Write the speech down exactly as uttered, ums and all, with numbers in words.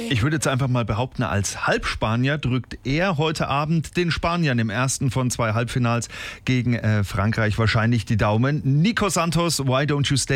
Ich würde jetzt einfach mal behaupten, als Halbspanier drückt er heute Abend den Spaniern im ersten von zwei Halbfinals gegen äh, Frankreich wahrscheinlich die Daumen. Nico Santos, Why Don't You Stay?